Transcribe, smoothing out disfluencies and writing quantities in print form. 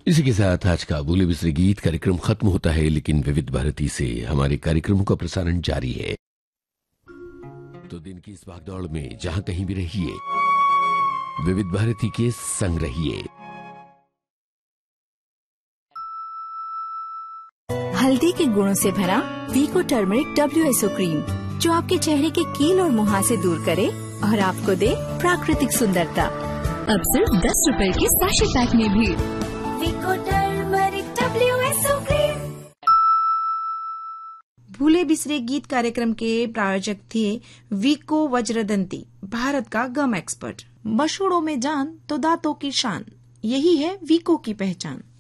इसी के साथ आज का भूले बिसरे गीत कार्यक्रम खत्म होता है, लेकिन विविध भारती से हमारे कार्यक्रमों का प्रसारण जारी है। तो दिन की इस भागदौड़ में जहां कहीं भी रहिए, विविध भारती के संग रहिए। हल्दी के गुणों से भरा वीको टर्मरिक WSO क्रीम, जो आपके चेहरे के कील और मुहासे दूर करे और आपको दे प्राकृतिक सुंदरता। अब सिर्फ 10 रुपए के सैशे पैक में भी वीको टर्मरिक WSO क्रीम। भूले बिसरे गीत कार्यक्रम के प्रायोजक थे वीको वज्रदंती, भारत का गम एक्सपर्ट। मशहूरों में जान तो दांतों की शान, यही है वीको की पहचान।